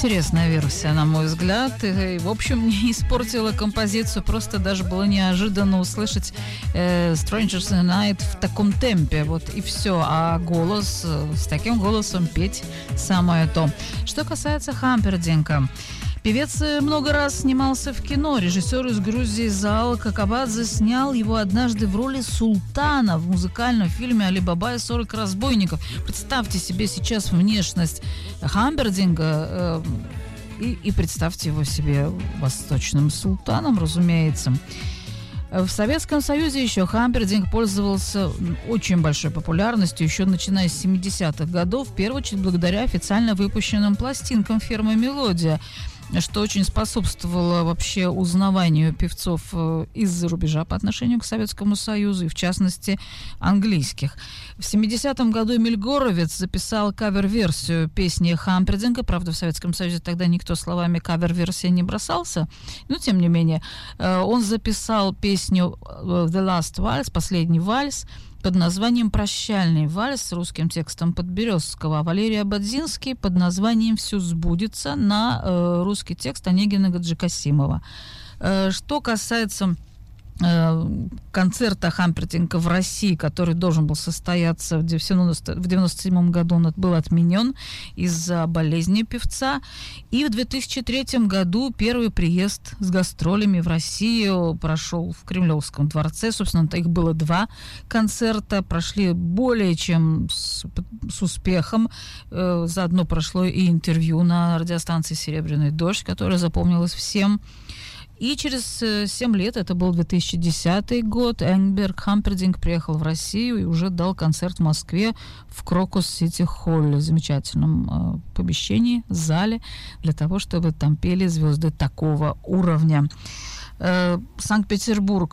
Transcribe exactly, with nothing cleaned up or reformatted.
Интересная версия, на мой взгляд. И, в общем, не испортила композицию. Просто даже было неожиданно услышать э, Strangers in the Night в таком темпе. Вот и все. А голос, с таким голосом петь самое то. Что касается Хампердинка. Певец много раз снимался в кино. Режиссер из Грузии Заал Какабадзе снял его однажды в роли султана в музыкальном фильме «Али Баба и сорок разбойников». Представьте себе сейчас внешность Хампердинга э, и, и представьте его себе восточным султаном, разумеется. В Советском Союзе еще Хампердинг пользовался очень большой популярностью, еще начиная с семидесятых годов, в первую очередь благодаря официально выпущенным пластинкам фирмы «Мелодия», что очень способствовало вообще узнаванию певцов из-за рубежа по отношению к Советскому Союзу, и в частности английских. В семидесятом году Эмиль Горовец записал кавер-версию песни Хампердинга. Правда, в Советском Союзе тогда никто словами кавер-версии не бросался, но тем не менее он записал песню «The Last Waltz», «Последний вальс», под названием «Прощальный вальс» с русским текстом Подберезского, а Валерий Ободзинский под названием «Все сбудется» на э, русский текст Онегина Гаджикасимова. Э, что касается э, концерта Хампердинга в России, который должен был состояться в девяносто седьмом году, он был отменен из-за болезни певца. И в две тысячи третьем году первый приезд с гастролями в Россию прошел в Кремлевском дворце. Собственно, их было два концерта, прошли более чем с, с успехом. Э, заодно прошло и интервью на радиостанции «Серебряный дождь», которое запомнилось всем. И через семь лет, это был две тысячи десятый год, Энгберг Хампердинг приехал в Россию и уже дал концерт в Москве в Крокус-Сити-Холле, замечательном э, помещении, зале, для того, чтобы там пели звезды такого уровня. Санкт-Петербург